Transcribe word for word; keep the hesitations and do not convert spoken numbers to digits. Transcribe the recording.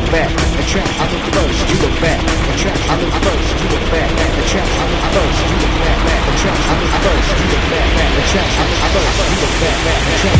back. The trap, I look first, you look back. The trap, I look first, you look back. The trap, I look first, you look back. The trap, I look first, you look back. The trap, I look first, you look back. The trap,